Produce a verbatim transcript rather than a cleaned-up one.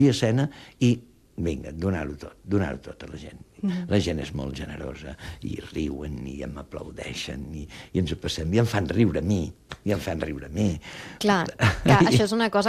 i escena i vinga, donar-ho tot, donar-ho tot a la gent. Mm-hmm. La gent és molt generosa i riuen i em aplaudeixen i, i ens ho passem i em fan riure a mi, i em fan riure a mi. Clar, que això és una cosa